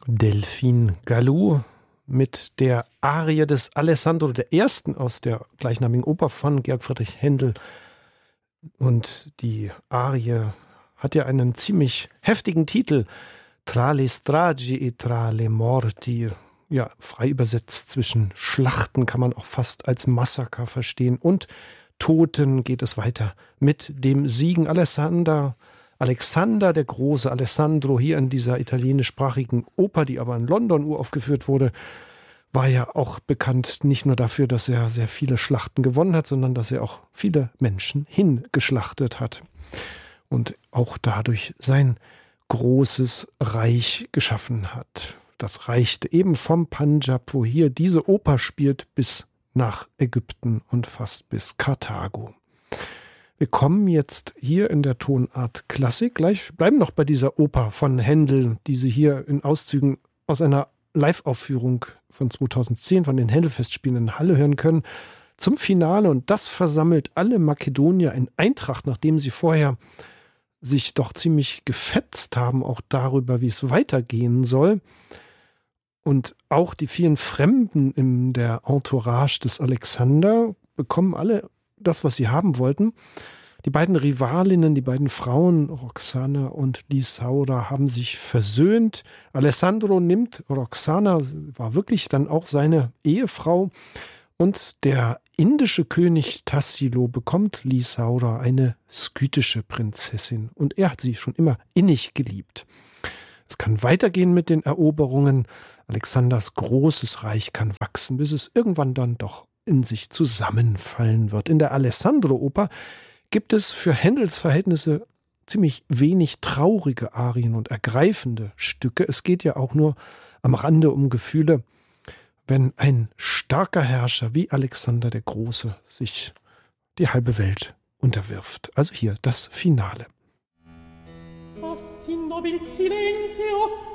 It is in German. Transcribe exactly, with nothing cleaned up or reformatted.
Delphine Gallou mit der Arie des Alessandro, der ersten aus der gleichnamigen Oper von Georg Friedrich Händel. Und die Arie hat ja einen ziemlich heftigen Titel, Tra le stragi e tra le morti. Ja, frei übersetzt zwischen Schlachten kann man auch fast als Massaker verstehen und Toten geht es weiter mit dem Siegen Alexander, Alexander der Große, Alessandro hier in dieser italienischsprachigen Oper, die aber in London uraufgeführt wurde, war ja auch bekannt nicht nur dafür, dass er sehr viele Schlachten gewonnen hat, sondern dass er auch viele Menschen hingeschlachtet hat und auch dadurch sein großes Reich geschaffen hat. Das reichte eben vom Pandschab, wo hier diese Oper spielt, bis nach Ägypten und fast bis Karthago. Wir kommen jetzt hier in der Tonart Klassik, gleich bleiben noch bei dieser Oper von Händel, die Sie hier in Auszügen aus einer Live-Aufführung von zweitausendzehn von den Händel-Festspielen in Halle hören können, zum Finale. Und das versammelt alle Makedonier in Eintracht, nachdem sie vorher sich doch ziemlich gefetzt haben, auch darüber, wie es weitergehen soll. Und auch die vielen Fremden in der Entourage des Alexander bekommen alle das, was sie haben wollten. Die beiden Rivalinnen, die beiden Frauen, Roxana und Lysaura, haben sich versöhnt. Alessandro nimmt Roxana, war wirklich dann auch seine Ehefrau. Und der indische König Tassilo bekommt Lysaura, eine skythische Prinzessin. Und er hat sie schon immer innig geliebt. Es kann weitergehen mit den Eroberungen. Alexanders großes Reich kann wachsen, bis es irgendwann dann doch in sich zusammenfallen wird. In der Alessandro-Oper gibt es für Händels Verhältnisse ziemlich wenig traurige Arien und ergreifende Stücke. Es geht ja auch nur am Rande um Gefühle, wenn ein starker Herrscher wie Alexander der Große sich die halbe Welt unterwirft. Also hier das Finale. Passi nobil silenzio